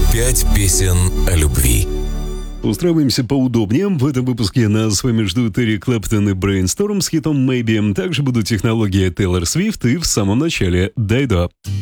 5 песен о любви. Устраиваемся поудобнее. В этом выпуске нас с вами ждут Эрик Клэптон и Brainstorm с хитом Maybe. Также будут технологии Тейлор Свифт и в самом начале Дайдо.